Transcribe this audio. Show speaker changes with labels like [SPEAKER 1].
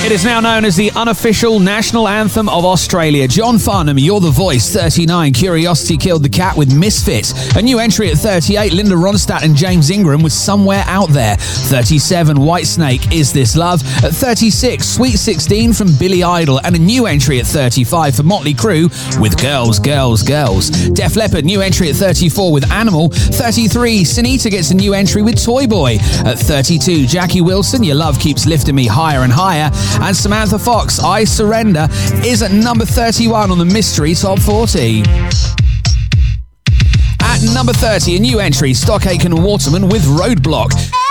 [SPEAKER 1] It is now known as the unofficial national anthem of Australia. John Farnham, You're the Voice, 39. Curiosity killed the cat with Misfits. A new entry at 38, Linda Ronstadt and James Ingram with Somewhere Out There. 37, Whitesnake, Is This Love? At 36, Sweet 16 from Billy Idol. And a new entry at 35 for Motley Crue with Girls, Girls, Girls. Def Leppard, new entry at 34 with Animal. 33, Sunita gets a new entry with Toy Boy. At 32, Jackie Wilson, Your Love Keeps Lifting Me Higher and Higher. And Samantha Fox, I Surrender, is at number 31 on the Mystery Top 40. At number 30, a new entry, Stockaken and Waterman with Roadblock.